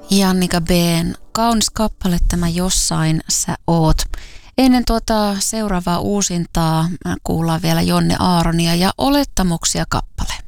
Jannika B:n kaunis kappale tämä Jossain sä oot. Ennen seuraavaa uusintaa kuullaan vielä Jonne Aaronia ja Olettamuksia kappale.